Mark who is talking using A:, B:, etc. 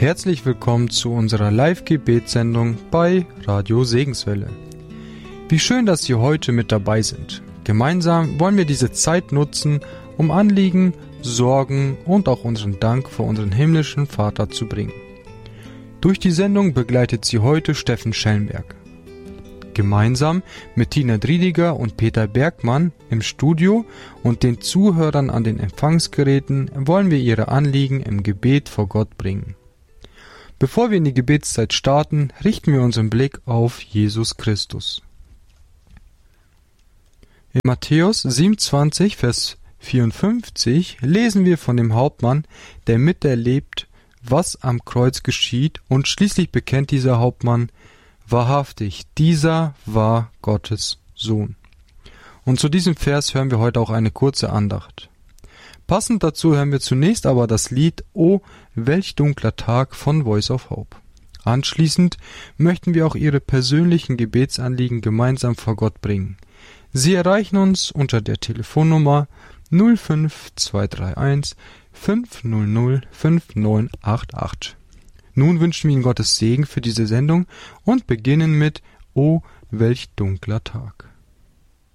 A: Herzlich willkommen zu unserer Live-Gebetssendung bei Radio Segenswelle. Wie schön, dass Sie heute mit dabei sind. Gemeinsam wollen wir diese Zeit nutzen, um Anliegen, Sorgen und auch unseren Dank vor unseren himmlischen Vater zu bringen. Durch die Sendung begleitet Sie heute Steffen Schellenberg. Gemeinsam mit Tina Driediger und Peter Bergmann im Studio und den Zuhörern an den Empfangsgeräten wollen wir Ihre Anliegen im Gebet vor Gott bringen. Bevor wir in die Gebetszeit starten, richten wir unseren Blick auf Jesus Christus. In Matthäus 27, Vers 54 lesen wir von dem Hauptmann, der miterlebt, was am Kreuz geschieht, und schließlich bekennt dieser Hauptmann: Wahrhaftig, dieser war Gottes Sohn. Und zu diesem Vers hören wir heute auch eine kurze Andacht. Passend dazu hören wir zunächst aber das Lied »O, welch dunkler Tag« von Voice of Hope. Anschließend möchten wir auch Ihre persönlichen Gebetsanliegen gemeinsam vor Gott bringen. Sie erreichen uns unter der Telefonnummer 05231 500 5988. Nun wünschen wir Ihnen Gottes Segen für diese Sendung und beginnen mit »O, welch dunkler Tag«.